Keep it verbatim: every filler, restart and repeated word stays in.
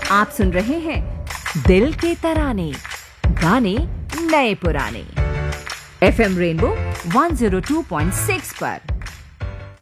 आप सुन रहे हैं दिल के तराने, गाने नए पुराने। FM rainbow one zero two point six पर।